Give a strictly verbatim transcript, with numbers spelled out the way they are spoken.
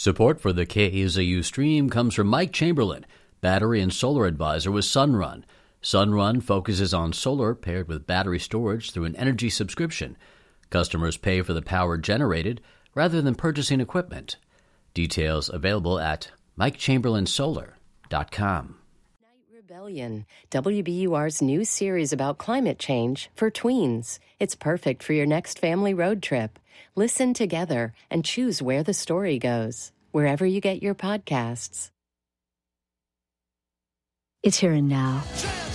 Support for the K A Z U stream comes from Mike Chamberlain, battery and solar advisor with Sunrun. Sunrun focuses on solar paired with battery storage through an energy subscription. Customers pay for the power generated rather than purchasing equipment. Details available at mike chamberlain solar dot com. Night Rebellion, W B U R's new series about climate change for tweens. It's perfect for your next family road trip. Listen together and choose where the story goes, wherever you get your podcasts. It's here and now.